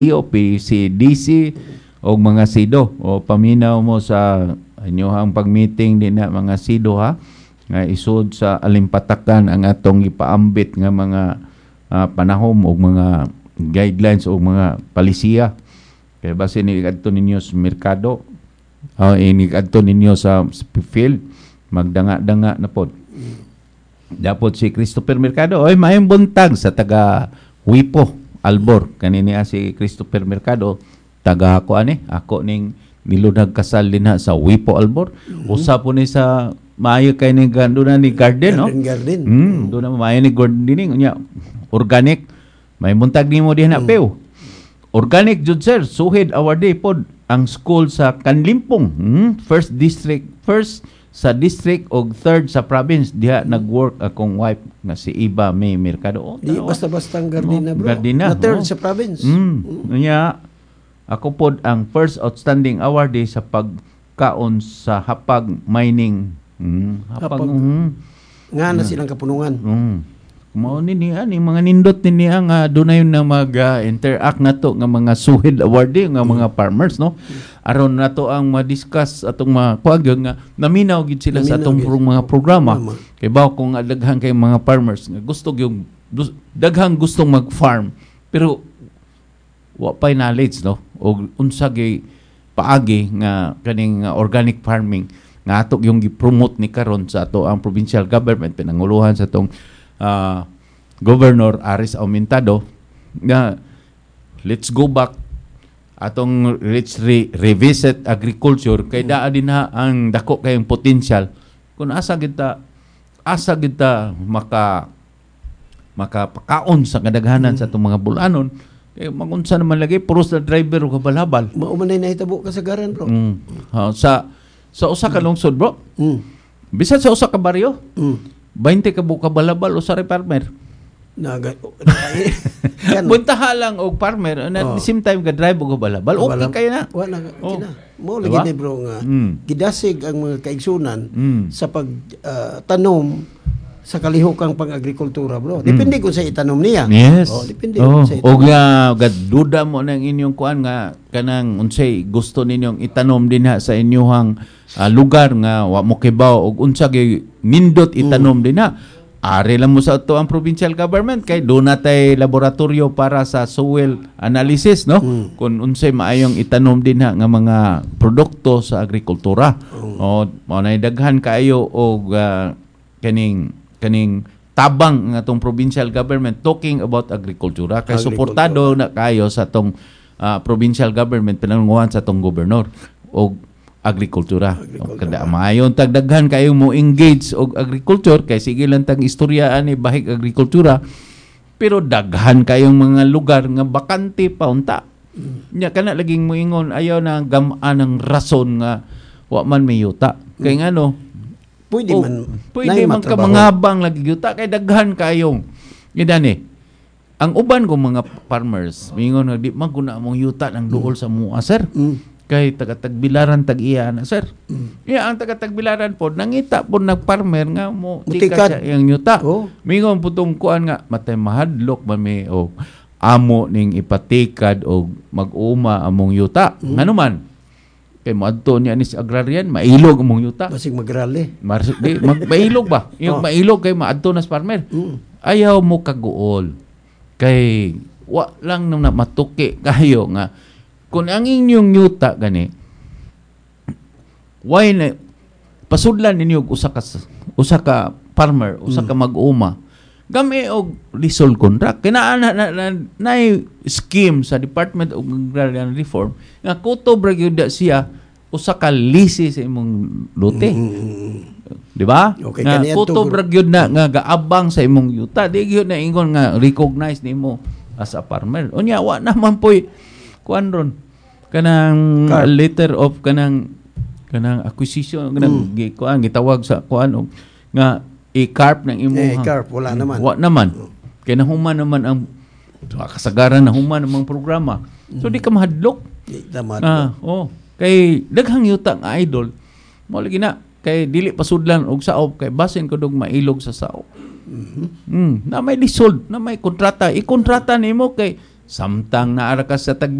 o PCDC o mga SIDO o paminaw mo sa inyohang pagmeeting din na mga SIDO ha nga isud sa alimpatakan ang atong ipaambit nga mga panahom o mga guidelines o mga palisiya kay base ni adto ninyo sa merkado ini adto ninyo sa field magdanga-danga na pod. Dapat si Christopher Mercado oy maayong buntag sa taga Wipo Albor kanini si Christopher Mercado taga ako ning nilunag kasal din ha sa Wipo Albor. Usa po ni sa maayo kay ni doon na ni garden no garden doon na maayo ni gardening unya organic may buntag nimo diha na pew organic jud sir suhid our day pod ang school sa Kanlimpong first sa district o third sa province diha nagwork akong wife nga si Iba May Mercado. Di basta-basta ang garden na bro. Garden na. Na third sa province. Nya ako pod ang first outstanding awardee sa pagkaon sa hapag mining. Nga na silang kapunungan. Mao ni mga nindot ni nga dunay na mag-interact nato nga mga suhid awardee nga mga farmers no. Aron nato ang ma-discuss atong mga kuwagyo nga naminaw gid sila sa atong mga programa. Kay bawo kung daghan kay mga farmers nga gusto yung daghang gustong mag-farm pero wa pay knowledge no o unsa gay paagi nga kaning organic farming nga ato yung gi-promote ni karon sa ato ang provincial government pinanguluhan sa atong Governor Aris Aumentado na let's go back atong let's revisit agriculture kay daa din ha ang dako kayong potential kung asa kita makapakaon sa kadaghanan sa atong mga bulanon kay magunsa naman lagi puros na driver ug habal-habal mao man nay nahitabo kasagaran bro. Sa usa ka lungsod bro bisan sa usa ka baryo 20 ka balabal o sa farmer. Buntaha lang og farmer at the same time ka drive og balabal. Okay kayo na. Wala kina. Mo lagi ni bro nga gidasig ang mga kaigsunan sa pagtanom sa kalihukang pang-agrikultura bro. Depende kung sa itanom niya. Yes. Depende kung sa itanom. Og gaduda mo nang inyong kuan nga kanang unsay gusto ninyong itanom din ha sa inyong lugar nga wa mo kibaw og unsa gyud nindot itanom din ha. Ari lang mo sa ato ang provincial government kay do natay laboratorio para sa soil analysis no kung unsay maayong itanom din ha nga mga produkto sa agrikultura. O nay daghan kaayo og kaning tabang ng atong provincial government talking about agrikultura kay suportado na kayo sa atong provincial government pinangunguhan sa atong gobernador og agrikultura. Kada maayon tagdaghan kayo mo engage og agriculture kay sige lang tag istoryaan ni bahig agrikultura pero daghan kayong mga lugar nga bakante pa unta. Nya kana laging moingon ayaw na gam-an ng rason nga wa man may yuta. Kay ngano pwede man ka mangabang lagi yuta kay daghan kayong gidani. Ang uban ko mga farmers moingon nga di man kuna among yuta ng duol sa mua sir. Kay taga-Tagbilaran tag-iya na sir. Iya ang taga-Tagbilaran po nangita po nag-farmer nga mo di ka siya yung yuta. Mingon putong kuan nga matay mahadlok man may amo ning ipatikad o mag-uma among yuta. Ngano man kay moadto niya ni agrarian mailog among yuta. Basig magrali. Mailog ba? Yung mailog kay maadto na farmer. Ayaw mo kaguol. Kay wa lang nang matuki kayo nga kung ang inyong yuta gani why na pasudlan ninyo usa ka farmer usa ka mag-uma gami og lisol contract kinaan na scheme sa Department of Agrarian Reform nga kutob ra gyud siya usa ka lisi sa imong lote di ba okay, nga kutob ra gyud na nga gaabang sa imong yuta di gyud na ingon nga recognize nimo as a farmer unya wa naman poy kuan ron kanang letter of kanang acquisition kanang kuan gitawag sa kuan nga i-carp ng imong carp wala naman kay nahuman naman ang kasagaran nahuman namang programa so di ka mahadlok kay daghang yuta nga idol mo lagi na kay dili pasudlan og saop kay basin ko dog mailog sa saop na may lisod na may kontrata ikontrata nimo kay samtang naara ka sa